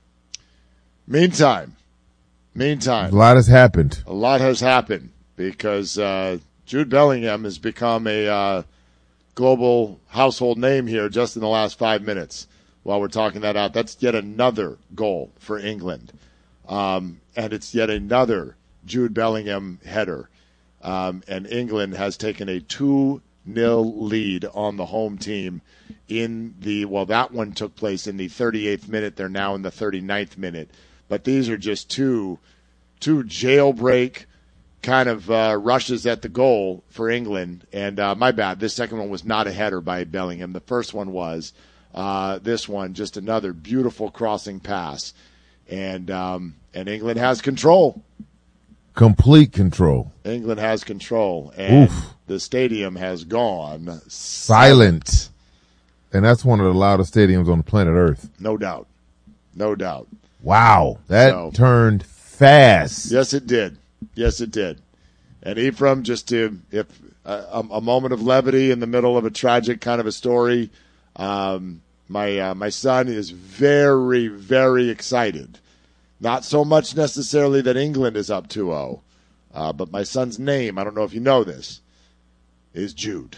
meantime, meantime, a lot has happened. A lot has happened because uh, Jude Bellingham has become a uh, global household name here just in the last five minutes. While we're talking that out, that's yet another goal for England. Um, and it's yet another Jude Bellingham header. Um, and England has taken a two nil lead on the home team in the, well, that one took place in the thirty-eighth minute. They're now in the thirty-ninth minute. But these are just two, two jailbreak kind of uh, rushes at the goal for England. And uh, my bad, this second one was not a header by Bellingham. The first one was. Uh, this one, just another beautiful crossing pass. And um, and England has control. Complete control. England has control. And Oof. the stadium has gone silent. silent. And that's one of the loudest stadiums on the planet Earth. No doubt. No doubt. Wow. That so, turned fast. Yes, it did. Yes, it did. And Ephraim, just to if uh, a, a moment of levity in the middle of a tragic kind of a story. Um, my uh, my son is very, very excited. Not so much necessarily that England is up two oh, uh, but my son's name, I don't know if you know this, is Jude.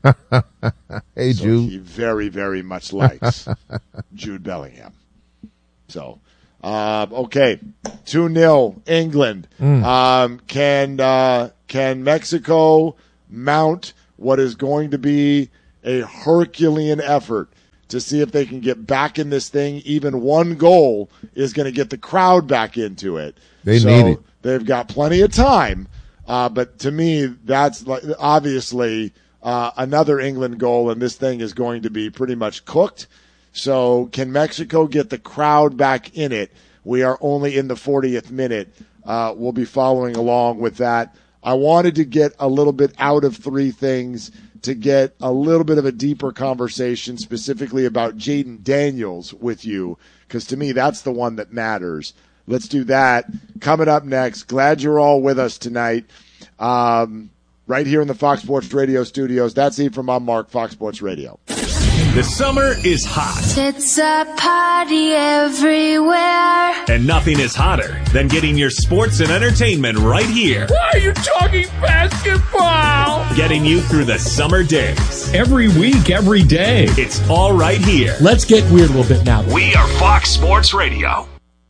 Hey, so Jude. He very, very much likes Jude Bellingham. So, uh, okay, two nil England. Mm. Um, can uh, can Mexico mount what is going to be a Herculean effort to see if they can get back in this thing? Even one goal is going to get the crowd back into it. They so need it. They've got plenty of time. Uh, but to me, that's like, obviously uh, another England goal, and this thing is going to be pretty much cooked. So can Mexico get the crowd back in it? We are only in the fortieth minute. Uh, we'll be following along with that. I wanted to get a little bit out of three things to get a little bit of a deeper conversation specifically about Jaden Daniels with you, because to me that's the one that matters. Let's do that. Coming up next, glad you're all with us tonight. Um, right here in the Fox Sports Radio studios. That's Ephraim. I'm Mark, Fox Sports Radio. The summer is hot. It's a party everywhere. And nothing is hotter than getting your sports and entertainment right here. Why are you talking basketball? Getting you through the summer days. Every week, every day. It's all right here. Let's get weird a little bit now. We are Fox Sports Radio.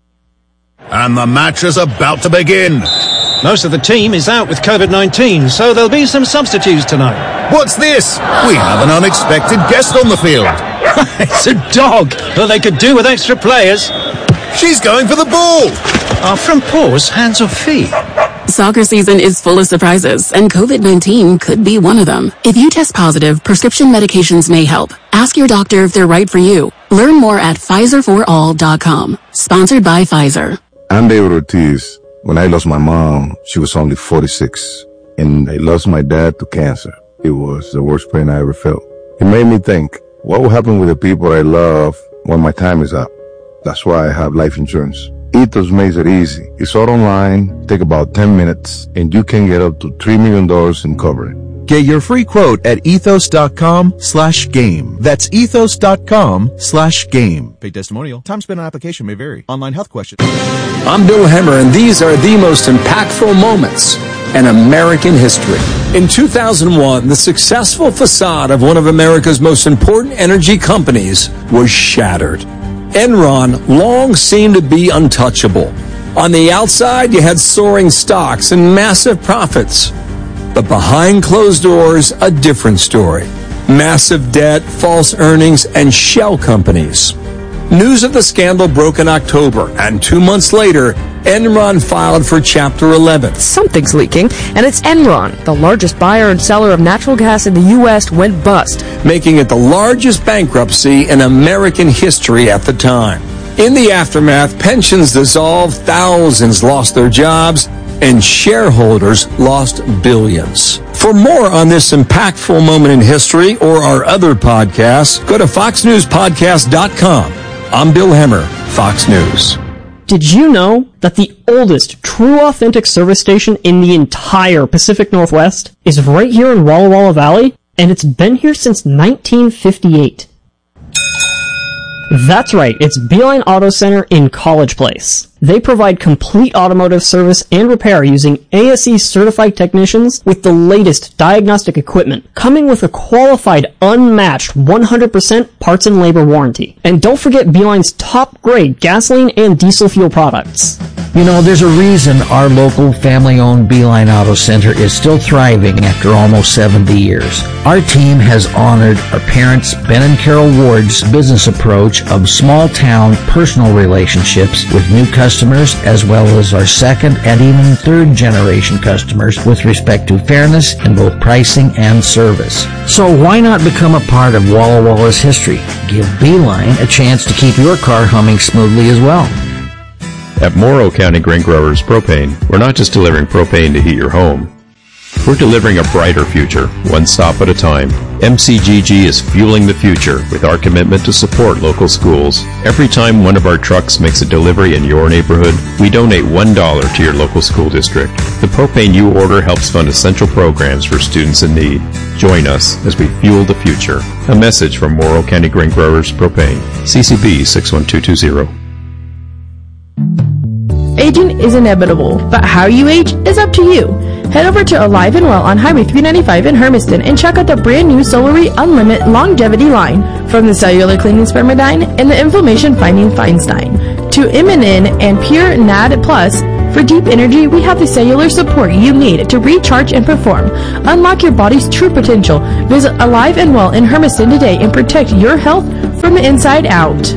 And the match is about to begin. Most of the team is out with COVID nineteen, so there'll be some substitutes tonight. What's this? We have an unexpected guest on the field. It's a dog. Well, they could do with extra players. She's going for the ball. Are from paws, hands or feet? Soccer season is full of surprises, and COVID nineteen could be one of them. If you test positive, prescription medications may help. Ask your doctor if they're right for you. Learn more at Pfizer for all dot com. Sponsored by Pfizer. I'm David Ortiz. When I lost my mom, she was only forty-six, and I lost my dad to cancer. It was the worst pain I ever felt. It made me think, what will happen with the people I love when my time is up? That's why I have life insurance. Ethos makes it easy. It's all online, take about ten minutes, and you can get up to three million dollars in coverage. Get your free quote at ethos.com slash game. That's ethos.com slash game. Paid testimonial. Time spent on application may vary. Online health questions. I'm Bill Hemmer, and these are the most impactful moments in American history. In two thousand one, the successful facade of one of America's most important energy companies was shattered. Enron long seemed to be untouchable. On the outside, you had soaring stocks and massive profits. But behind closed doors, a different story. Massive debt, false earnings, and shell companies. News of the scandal broke in October, and two months later, Enron filed for Chapter eleven. Something's leaking, and it's Enron, the largest buyer and seller of natural gas in the U S, went bust, making it the largest bankruptcy in American history at the time. In the aftermath, pensions dissolved, thousands lost their jobs, and shareholders lost billions. For more on this impactful moment in history or our other podcasts, go to fox news podcast dot com. I'm Bill Hemmer, Fox News. Did you know that the oldest true authentic service station in the entire Pacific Northwest is right here in Walla Walla Valley? And it's been here since nineteen fifty-eight. That's right, it's Beeline Auto Center in College Place. They provide complete automotive service and repair using A S E certified technicians with the latest diagnostic equipment, coming with a qualified, unmatched one hundred percent parts and labor warranty. And don't forget Beeline's top-grade gasoline and diesel fuel products. You know, there's a reason our local family-owned Beeline Auto Center is still thriving after almost seventy years. Our team has honored our parents, Ben and Carol Ward's business approach of small-town personal relationships with new customers, as well as our second and even third-generation customers with respect to fairness in both pricing and service. So why not become a part of Walla Walla's history? Give Beeline a chance to keep your car humming smoothly as well. At Morrow County Grain Growers Propane, we're not just delivering propane to heat your home. We're delivering a brighter future, one stop at a time. M C G G is fueling the future with our commitment to support local schools. Every time one of our trucks makes a delivery in your neighborhood, we donate one dollar to your local school district. The propane you order helps fund essential programs for students in need. Join us as we fuel the future. A message from Morrow County Grain Growers Propane. C C B six one two two zero. Aging is inevitable, but how you age is up to you. Head over to Alive and Well on Highway three ninety-five in Hermiston and check out the brand new Solary Unlimited Longevity line. From the cellular cleaning Spermidine and the inflammation fighting Feinstein to Immunin and Pure N A D Plus. For deep energy, we have the cellular support you need to recharge and perform. Unlock your body's true potential. Visit Alive and Well in Hermiston today and protect your health from the inside out.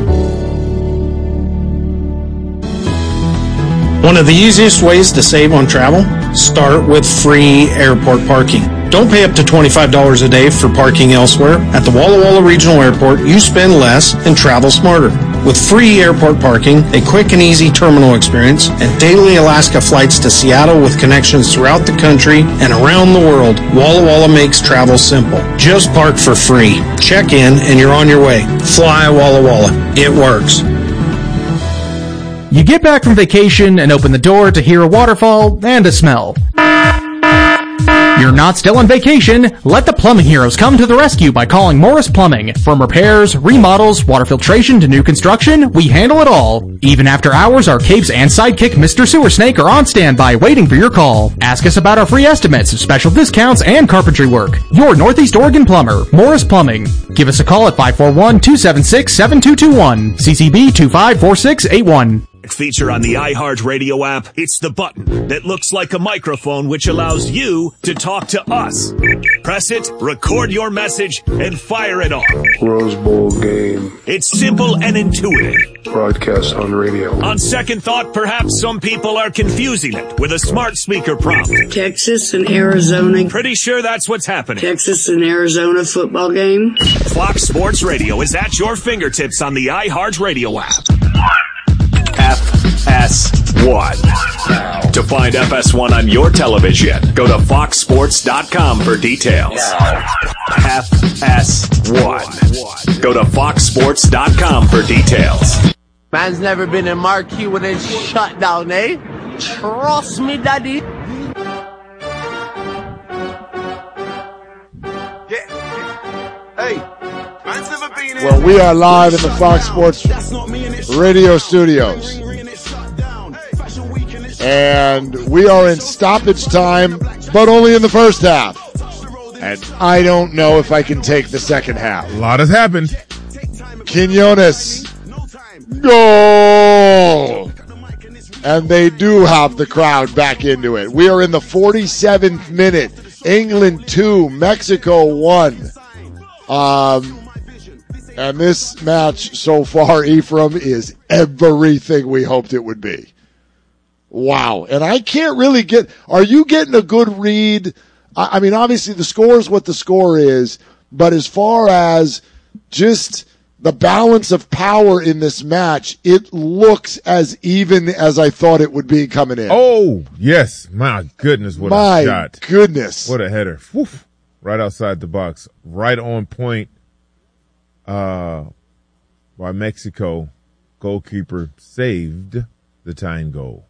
One of the easiest ways to save on travel? Start with free airport parking. Don't pay up to twenty-five dollars a day for parking elsewhere. At the Walla Walla Regional Airport, you spend less and travel smarter. With free airport parking, a quick and easy terminal experience, and daily Alaska flights to Seattle with connections throughout the country and around the world, Walla Walla makes travel simple. Just park for free. Check in and you're on your way. Fly Walla Walla. It works. You get back from vacation and open the door to hear a waterfall and a smell. You're not still on vacation. Let the plumbing heroes come to the rescue by calling Morris Plumbing. From repairs, remodels, water filtration to new construction, we handle it all. Even after hours, our capes and sidekick Mister Sewer Snake are on standby waiting for your call. Ask us about our free estimates, special discounts, and carpentry work. Your Northeast Oregon plumber, Morris Plumbing. Give us a call at five four one, two seven six, seven two two one. C C B two five four six eight one. Feature on the iHeartRadio app. It's the button that looks like a microphone which allows you to talk to us. Press it, record your message, and fire it off. Rose Bowl game. It's simple and intuitive. Broadcast on radio. On second thought, perhaps some people are confusing it with a smart speaker prompt. Texas and Arizona. Pretty sure that's what's happening. Texas and Arizona football game. Fox Sports Radio is at your fingertips on the iHeartRadio app. F S one. To find F S one on your television, go to fox sports dot com for details. F S one. Go to fox sports dot com for details. Man's never been in marquee when it's shut down, eh? Trust me, daddy. Yeah. Hey. Well, we are live in the Fox Sports Radio studios. And we are in stoppage time, but only in the first half. And I don't know if I can take the second half. A lot has happened. Quinones. Goal! And they do have the crowd back into it. We are in the forty-seventh minute. England two, Mexico one. Um... And this match so far, Ephraim, is everything we hoped it would be. Wow. And I can't really get, are you getting a good read? I mean, obviously the score is what the score is, but as far as just the balance of power in this match, it looks as even as I thought it would be coming in. Oh, yes. My goodness, what My a shot. My goodness. What a header. Woof. Right outside the box. Right on point. Uh, by Mexico, goalkeeper saved the tying goal.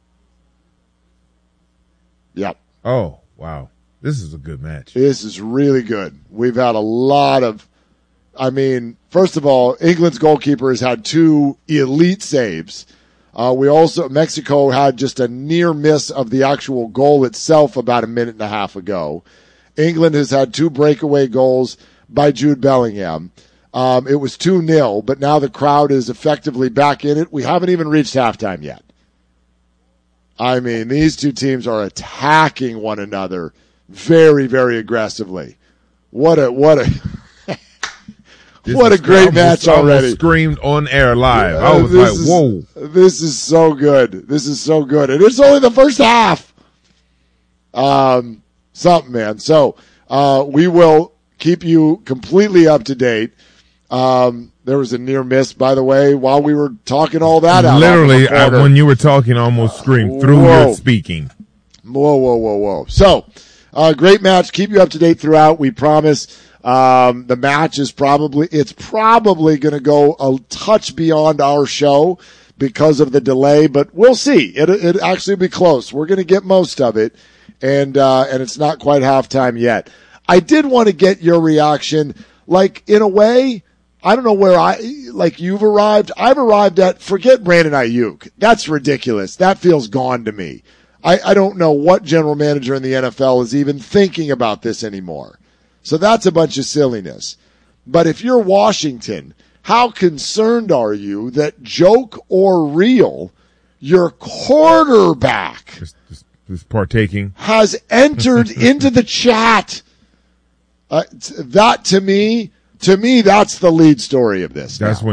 Yep. Oh, wow. This is a good match. This is really good. We've had a lot of, I mean, first of all, England's goalkeeper has had two elite saves. Uh, we also, Mexico had just a near miss of the actual goal itself about a minute and a half ago. England has had two breakaway goals by Jude Bellingham. Um, it was two nil, but now the crowd is effectively back in it. We haven't even reached halftime yet. I mean, these two teams are attacking one another very, very aggressively. What a what a what a great match already! Screamed on air live. I was uh, like, is, "Whoa!" This is so good. This is so good, and it's only the first half. Um, something, man. So uh, we will keep you completely up to date. Um, there was a near miss, by the way, while we were talking all that out. Literally, I, when you were talking, I almost screamed through whoa. your speaking. Whoa, whoa, whoa, whoa. So, Uh, great match. Keep you up to date throughout. We promise. Um, the match is probably, it's probably going to go a touch beyond our show because of the delay, but we'll see. It, it actually be close. We're going to get most of it. And, uh, and it's not quite halftime yet. I did want to get your reaction. Like, in a way, I don't know where I, like you've arrived. I've arrived at, forget Brandon Ayuk. That's ridiculous. That feels gone to me. I, I don't know what general manager in the N F L is even thinking about this anymore. So that's a bunch of silliness. But if you're Washington, how concerned are you that, joke or real, your quarterback just, just, just partaking has entered into the chat? Uh, that to me, to me, that's the lead story of this. That's now. when